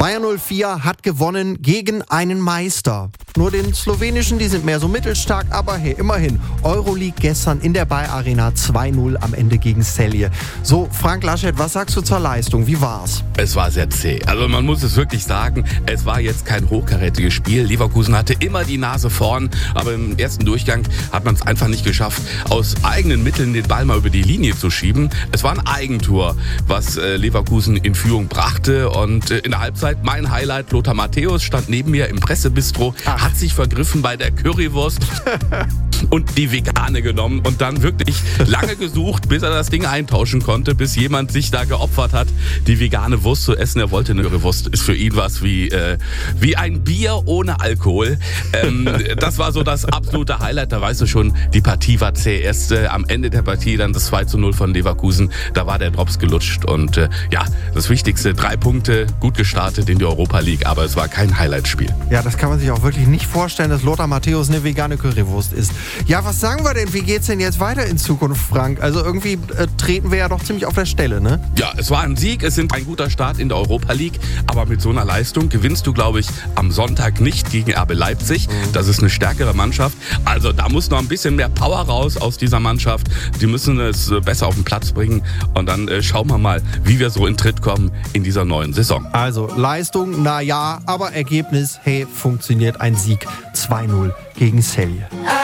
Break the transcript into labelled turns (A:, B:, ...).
A: Bayer 04 hat gewonnen gegen einen Meister. Nur den slowenischen, die sind mehr so mittelstark, aber hey, immerhin. Euroleague gestern in der Bayer Arena 2-0 am Ende gegen Celje. So, Frank Laschet, was sagst du zur Leistung? Wie war's?
B: Es war sehr zäh. Also man muss es wirklich sagen, es war jetzt kein hochkarätiges Spiel. Leverkusen hatte immer die Nase vorn, aber im ersten Durchgang hat man es einfach nicht geschafft, aus eigenen Mitteln den Ball mal über die Linie zu schieben. Es war ein Eigentor, was Leverkusen in Führung brachte, und in der Halbzeit mein Highlight: Lothar Matthäus stand neben mir im Pressebistro, hat sich vergriffen bei der Currywurst und die vegane genommen und dann wirklich lange gesucht, bis er das Ding eintauschen konnte, bis jemand sich da geopfert hat, die vegane Wurst zu essen. Er wollte eine Currywurst, ist für ihn was wie ein Bier ohne Alkohol. Das war so das absolute Highlight. Da weißt du schon, die Partie war zäh. Erst am Ende der Partie dann das 2-0 von Leverkusen. Da war der Drops gelutscht und das Wichtigste, 3 Punkte, gut gestartet in die Europa League, aber es war kein Highlight-Spiel.
A: Ja, das kann man sich auch wirklich nicht vorstellen, dass Lothar Matthäus eine vegane Currywurst isst. Ja, was sagen wir denn? Wie geht's denn jetzt weiter in Zukunft, Frank? Also irgendwie treten wir ja doch ziemlich auf der Stelle, ne?
B: Ja, es war ein Sieg, es ist ein guter Start in der Europa League, aber mit so einer Leistung gewinnst du, glaube ich, am Sonntag nicht gegen RB Leipzig. Das ist eine stärkere Mannschaft. Also da muss noch ein bisschen mehr Power raus aus dieser Mannschaft. Die müssen es besser auf den Platz bringen und dann schauen wir mal, wie wir so in Tritt kommen in dieser neuen Saison.
A: Also Leistung, na ja, aber Ergebnis, hey, funktioniert ein Sieg 2-0 gegen Celje.